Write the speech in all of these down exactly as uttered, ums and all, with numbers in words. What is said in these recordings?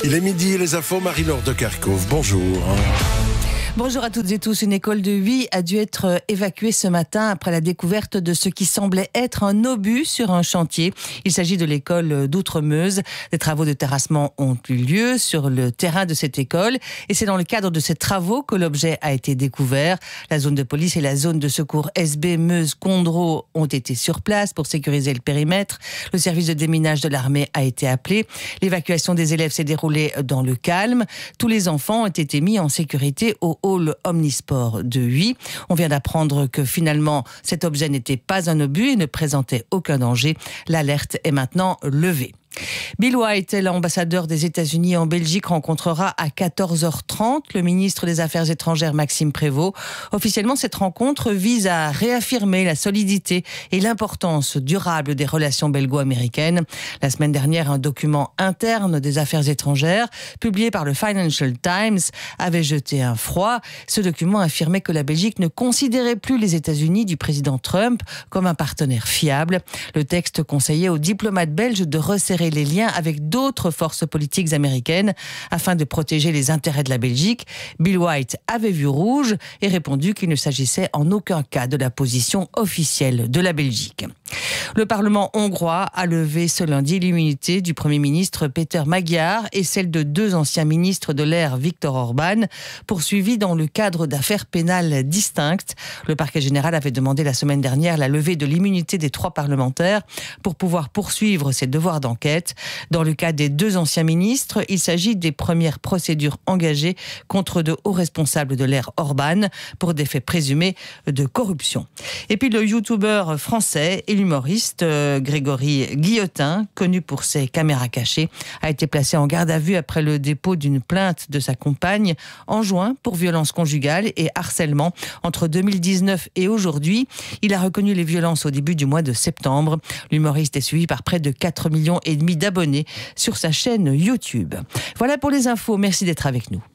Il est midi, les infos, Marie-Laure de Kerkhove. Bonjour. Bonjour à toutes et tous. Une école de Huy a dû être évacuée ce matin après la découverte de ce qui semblait être un obus sur un chantier. Il s'agit de l'école d'Outremeuse. Des travaux de terrassement ont eu lieu sur le terrain de cette école et c'est dans le cadre de ces travaux que l'objet a été découvert. La zone de police et la zone de secours S B Meuse-Condro ont été sur place pour sécuriser le périmètre. Le service de déminage de l'armée a été appelé. L'évacuation des élèves s'est déroulée dans le calme. Tous les enfants ont été mis en sécurité au hall omnisport de Huy. On vient d'apprendre que finalement cet objet n'était pas un obus et ne présentait aucun danger. L'alerte est maintenant levée. Bill White, l'ambassadeur des États-Unis en Belgique, rencontrera à quatorze heures trente le ministre des Affaires étrangères Maxime Prévost. Officiellement, cette rencontre vise à réaffirmer la solidité et l'importance durable des relations belgo-américaines. La semaine dernière, un document interne des Affaires étrangères, publié par le Financial Times, avait jeté un froid. Ce document affirmait que la Belgique ne considérait plus les États-Unis du président Trump comme un partenaire fiable. Le texte conseillait aux diplomates belges de resserrer les liens avec d'autres forces politiques américaines afin de protéger les intérêts de la Belgique. Bill White avait vu rouge et répondu qu'il ne s'agissait en aucun cas de la position officielle de la Belgique. Le Parlement hongrois a levé ce lundi l'immunité du Premier ministre Péter Magyar et celle de deux anciens ministres de l'ère Viktor Orban, poursuivis dans le cadre d'affaires pénales distinctes. Le parquet général avait demandé la semaine dernière la levée de l'immunité des trois parlementaires pour pouvoir poursuivre ses devoirs d'enquête. Dans le cas des deux anciens ministres, il s'agit des premières procédures engagées contre de hauts responsables de l'ère Orban pour des faits présumés de corruption. Et puis le youtubeur français et l'humoriste euh, Grégory Guillotin, connu pour ses caméras cachées, a été placé en garde à vue après le dépôt d'une plainte de sa compagne en juin pour violence conjugale et harcèlement. Entre deux mille dix-neuf et aujourd'hui, il a reconnu les violences au début du mois de septembre. L'humoriste est suivi par près de quatre millions et demi d'abonnés sur sa chaîne YouTube. Voilà pour les infos. Merci d'être avec nous.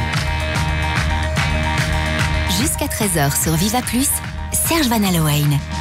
Jusqu'à treize heures sur Viva Plus, Serge Van Allowen.